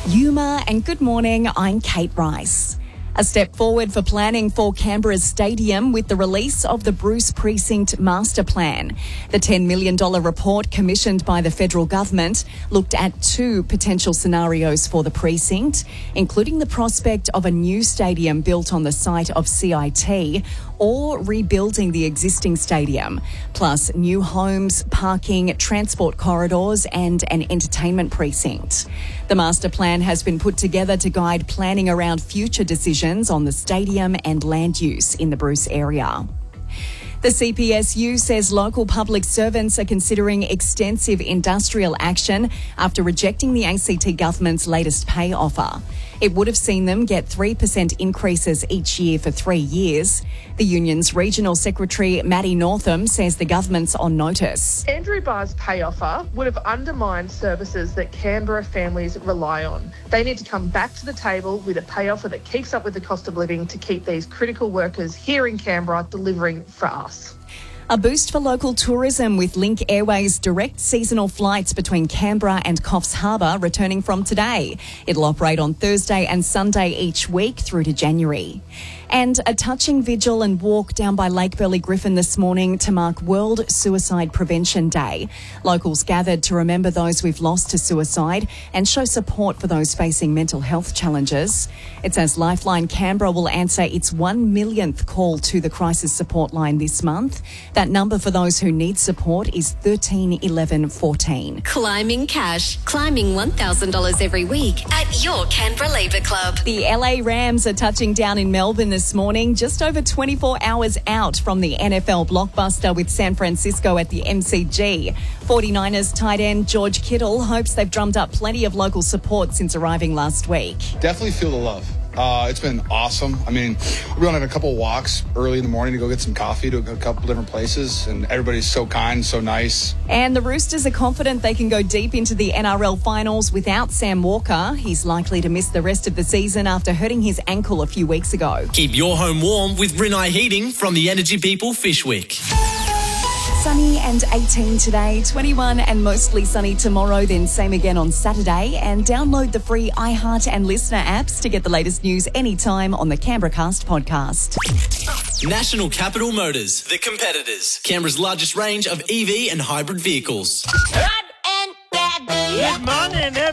Yuma, and good morning, I'm Kate Rice. A step forward for planning for Canberra's stadium with the release of the Bruce Precinct Master Plan. The $10 million report commissioned by the federal government looked at two potential scenarios for the precinct, including the prospect of a new stadium built on the site of CIT or rebuilding the existing stadium, plus new homes, parking, transport corridors and an entertainment precinct. The master plan has been put together to guide planning around future decisions on the stadium and land use in the Bruce area. The CPSU says local public servants are considering extensive industrial action after rejecting the ACT government's latest pay offer. It would have seen them get 3% increases each year for 3 years. The union's regional secretary, Maddie Northam, says the government's on notice. Andrew Barr's pay offer would have undermined services that Canberra families rely on. They need to come back to the table with a pay offer that keeps up with the cost of living to keep these critical workers here in Canberra delivering for us. A boost for local tourism with Link Airways direct seasonal flights between Canberra and Coffs Harbour returning from today. It'll operate on Thursday and Sunday each week through to January. And a touching vigil and walk down by Lake Burley Griffin this morning to mark World Suicide Prevention Day. Locals gathered to remember those we've lost to suicide and show support for those facing mental health challenges. It says Lifeline Canberra will answer its 1 millionth call to the crisis support line this month. That number for those who need support is 13 11 14. Climbing cash. Climbing $1,000 every week at your Canberra Labour Club. The LA Rams are touching down in Melbourne this morning, just over 24 hours out from the NFL blockbuster with San Francisco at the MCG. 49ers tight end George Kittle hopes they've drummed up plenty of local support since arriving last week. Definitely feel the love. It's been awesome. I mean, we're going on a couple of walks early in the morning to go get some coffee to a couple different places, and everybody's so kind, so nice. And the Roosters are confident they can go deep into the NRL finals without Sam Walker. He's likely to miss the rest of the season after hurting his ankle a few weeks ago. Keep your home warm with Rinnai Heating from the Energy People Fishwick. Sunny and 18 today, 21 and mostly sunny tomorrow, then same again on Saturday. And download the free iHeart and Listener apps to get the latest news anytime on the Canberra Cast podcast. National Capital Motors, the competitors. Canberra's largest range of EV and hybrid vehicles. Good morning, everyone.